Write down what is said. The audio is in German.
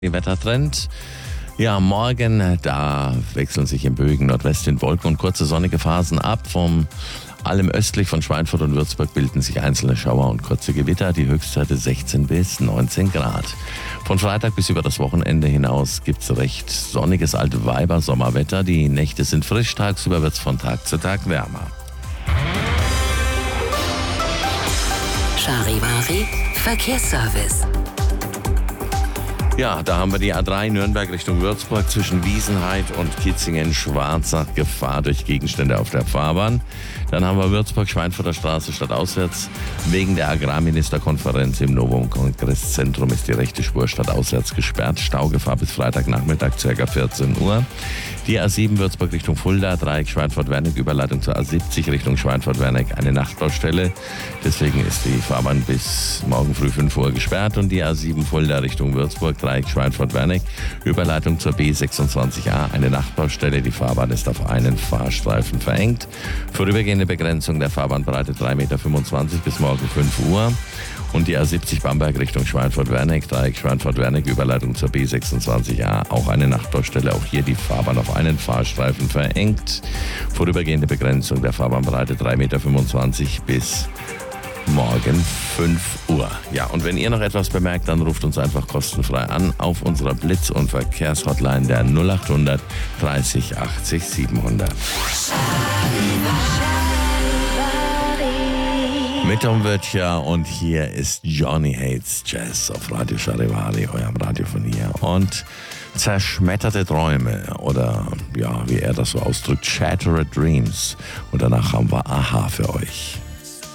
Die Wettertrend. Ja, morgen, da wechseln sich im Bögen Nordwestwind, Wolken und kurze sonnige Phasen ab. Von allem östlich von Schweinfurt und Würzburg bilden sich einzelne Schauer und kurze Gewitter. Die Höchstwerte 16 bis 19 Grad. Von Freitag bis über das Wochenende hinaus gibt's recht sonniges Altweiber-Sommerwetter. Die Nächte sind frisch, tagsüber wird's von Tag zu Tag wärmer. Charivari Verkehrsservice. Ja, da haben wir die A3 Nürnberg Richtung Würzburg zwischen Wiesenheid und Kitzingen-Schwarzach. Gefahr durch Gegenstände auf der Fahrbahn. Dann haben wir Würzburg-Schweinfurter Straße stadtauswärts. Wegen der Agrarministerkonferenz im Novum-Kongresszentrum ist die rechte Spur stadtauswärts gesperrt. Staugefahr bis Freitagnachmittag ca. 14 Uhr. Die A7 Würzburg Richtung Fulda, Dreieck Schweinfurt-Wernig, Überleitung zur A70 Richtung Schweinfurt-Wernig, eine Nachtbaustelle. Deswegen ist die Fahrbahn bis morgen früh 5 Uhr gesperrt. Und die A7 Fulda Richtung Würzburg, Dreieck Schweinfurt-Wernig, Überleitung zur B26a, eine Nachtbaustelle. Die Fahrbahn ist auf einen Fahrstreifen verengt. Vorübergehende Begrenzung der Fahrbahnbreite 3,25 Meter bis morgen 5 Uhr. Und die A70 Bamberg Richtung Schweinfurt-Wernig, Dreieck Schweinfurt-Wernig, Überleitung zur B26a, auch eine Nachtbaustelle. Auch hier die Fahrbahn auf einen Fahrstreifen verengt. Vorübergehende Begrenzung der Fahrbahnbreite 3,25 Meter bis morgen 5 Uhr. Ja, und wenn ihr noch etwas bemerkt, dann ruft uns einfach kostenfrei an auf unserer Blitz- und Verkehrshotline der 0800 30 80 700. Mit Tom Wöttcher und hier ist Johnny Hates Jazz auf Radio Charivari, eurem Radio von hier. Und zerschmetterte Träume oder, ja, wie er das so ausdrückt, Shattered Dreams. Und danach haben wir Aha für euch.